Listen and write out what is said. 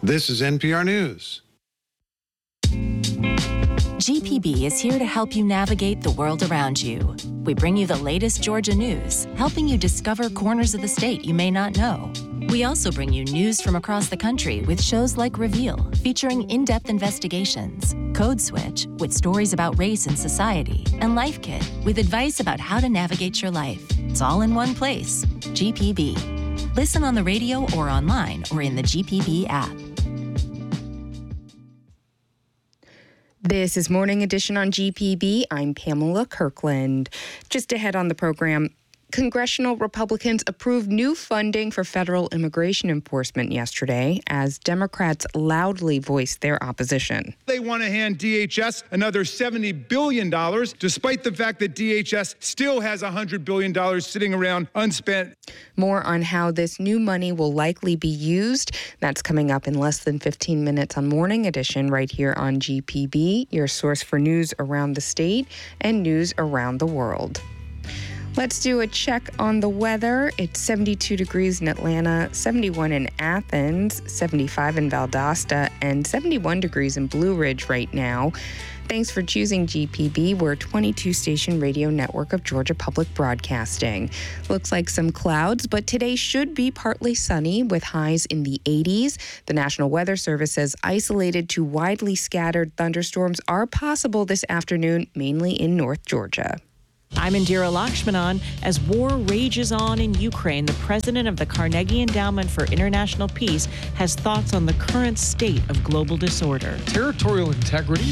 This is NPR News. GPB is here to help you navigate the world around you. We bring you the latest Georgia news, helping you discover corners of the state you may not know. We also bring you news from across the country with shows like Reveal, featuring in-depth investigations, Code Switch, with stories about race and society, and Life Kit, with advice about how to navigate your life. It's all in one place. GPB. Listen on the radio or online or in the GPB app. This is Morning Edition on GPB. I'm Pamela Kirkland. Just ahead on the program, congressional Republicans approved new funding for federal immigration enforcement yesterday as Democrats loudly voiced their opposition. They want to hand DHS another $70 billion, despite the fact that DHS still has $100 billion sitting around unspent. More on how this new money will likely be used. That's coming up in less than 15 minutes on Morning Edition right here on GPB, your source for news around the state and news around the world. Let's do a check on the weather. It's 72 degrees in Atlanta, 71 in Athens, 75 in Valdosta, and 71 degrees in Blue Ridge right now. Thanks for choosing GPB. We're a 22-station radio network of Georgia Public Broadcasting. Looks like some clouds, but today should be partly sunny with highs in the 80s. The National Weather Service says isolated to widely scattered thunderstorms are possible this afternoon, mainly in North Georgia. I'm Indira Lakshmanan. As war rages on in Ukraine, the president of the Carnegie Endowment for International Peace has thoughts on the current state of global disorder. Territorial integrity